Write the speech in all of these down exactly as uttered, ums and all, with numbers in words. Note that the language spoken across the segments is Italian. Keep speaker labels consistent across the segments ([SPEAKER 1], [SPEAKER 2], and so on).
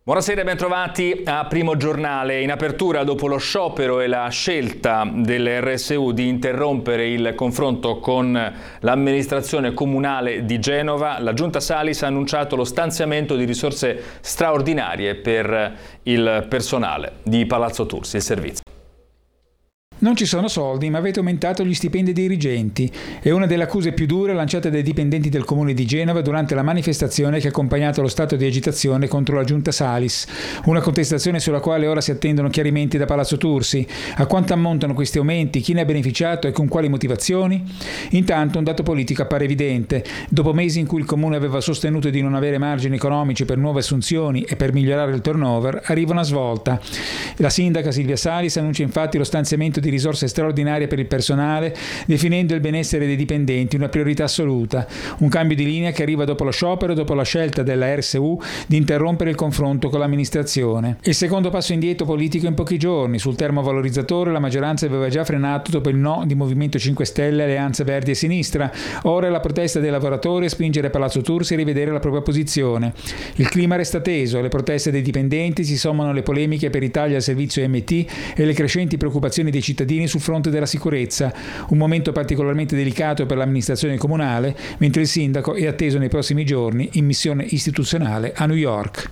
[SPEAKER 1] Buonasera e bentrovati a Primo Giornale. In apertura, dopo lo sciopero e la scelta dell'R S U di interrompere il confronto con l'amministrazione comunale di Genova, la Giunta Salis ha annunciato lo stanziamento di risorse straordinarie per il personale di Palazzo Tursi, il servizio.
[SPEAKER 2] Non ci sono soldi, ma avete aumentato gli stipendi dei dirigenti. È una delle accuse più dure lanciate dai dipendenti del comune di Genova durante la manifestazione che ha accompagnato lo stato di agitazione contro la Giunta Salis. Una contestazione sulla quale ora si attendono chiarimenti da Palazzo Tursi. A quanto ammontano questi aumenti, chi ne ha beneficiato e con quali motivazioni? Intanto un dato politico appare evidente. Dopo mesi in cui il comune aveva sostenuto di non avere margini economici per nuove assunzioni e per migliorare il turnover, arriva una svolta. La sindaca Silvia Salis annuncia infatti lo stanziamento di risorse straordinarie per il personale, definendo il benessere dei dipendenti una priorità assoluta. Un cambio di linea che arriva dopo lo sciopero e dopo la scelta della R S U di interrompere il confronto con l'amministrazione. Il secondo passo indietro politico in pochi giorni. Sul termovalorizzatore la maggioranza aveva già frenato dopo il no di Movimento cinque Stelle, Alleanza Verdi e Sinistra. Ora è la protesta dei lavoratori a spingere Palazzo Tursi a rivedere la propria posizione. Il clima resta teso, alle proteste dei dipendenti si sommano le polemiche per i tagli al servizio M T e le crescenti preoccupazioni dei cittadini sul fronte della sicurezza, un momento particolarmente delicato per l'amministrazione comunale, mentre il sindaco è atteso nei prossimi giorni in missione istituzionale a New York.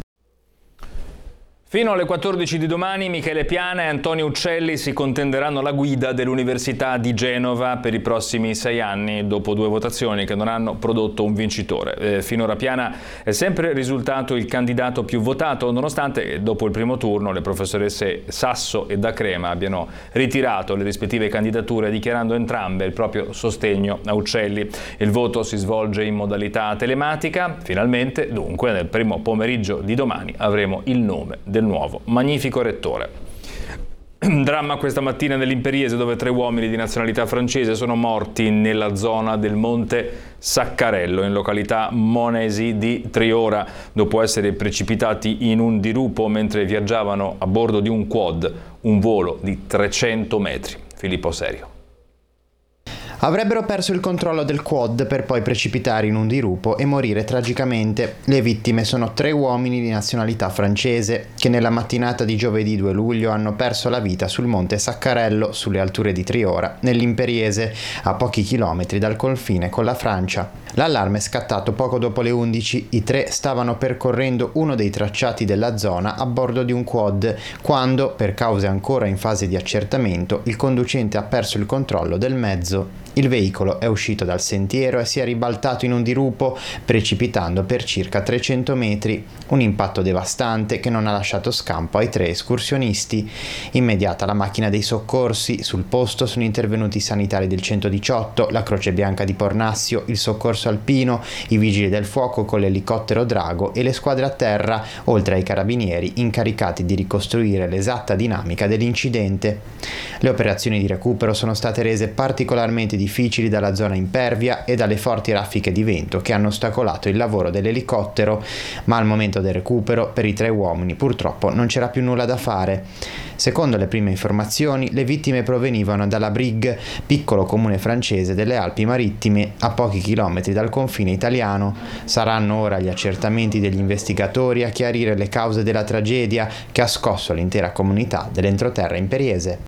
[SPEAKER 1] Fino alle quattordici di domani Michele Piana e Antonio Uccelli si contenderanno la guida dell'Università di Genova per i prossimi sei anni, dopo due votazioni che non hanno prodotto un vincitore. Eh, finora Piana è sempre risultato il candidato più votato, nonostante dopo il primo turno le professoresse Sasso e Da Crema abbiano ritirato le rispettive candidature, dichiarando entrambe il proprio sostegno a Uccelli. Il voto si svolge in modalità telematica. Finalmente, dunque, nel primo pomeriggio di domani avremo il nome del nuovo magnifico rettore. Dramma questa mattina nell'Imperiese, dove tre uomini di nazionalità francese sono morti nella zona del Monte Saccarello, in località Monesi di Triora, dopo essere precipitati in un dirupo mentre viaggiavano a bordo di un quad, un volo di trecento metri. Filippo Serio.
[SPEAKER 3] Avrebbero perso il controllo del quad per poi precipitare in un dirupo e morire tragicamente. Le vittime sono tre uomini di nazionalità francese che nella mattinata di giovedì due luglio hanno perso la vita sul Monte Saccarello, sulle alture di Triora, nell'Imperiese, a pochi chilometri dal confine con la Francia. L'allarme è scattato poco dopo le undici. I tre stavano percorrendo uno dei tracciati della zona a bordo di un quad, quando, per cause ancora in fase di accertamento, il conducente ha perso il controllo del mezzo. Il veicolo è uscito dal sentiero e si è ribaltato in un dirupo, precipitando per circa trecento metri. Un impatto devastante che non ha lasciato scampo ai tre escursionisti. Immediata la macchina dei soccorsi. Sul posto sono intervenuti i sanitari del centodiciotto, la Croce Bianca di Pornassio, il soccorso alpino, i vigili del fuoco con l'elicottero Drago e le squadre a terra, oltre ai carabinieri incaricati di ricostruire l'esatta dinamica dell'incidente. Le operazioni di recupero sono state rese particolarmente difficili dalla zona impervia e dalle forti raffiche di vento che hanno ostacolato il lavoro dell'elicottero, ma al momento del recupero per i tre uomini purtroppo non c'era più nulla da fare. Secondo le prime informazioni, le vittime provenivano dalla Brigue, piccolo comune francese delle Alpi Marittime a pochi chilometri dal confine italiano. Saranno ora gli accertamenti degli investigatori a chiarire le cause della tragedia che ha scosso l'intera comunità dell'entroterra imperiese.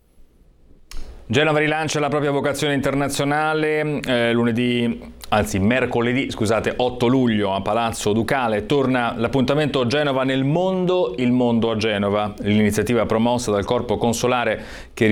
[SPEAKER 1] Genova rilancia la propria vocazione internazionale. Eh, lunedì, anzi mercoledì, scusate, otto luglio a Palazzo Ducale torna l'appuntamento Genova nel mondo, il mondo a Genova, l'iniziativa promossa dal Corpo Consolare che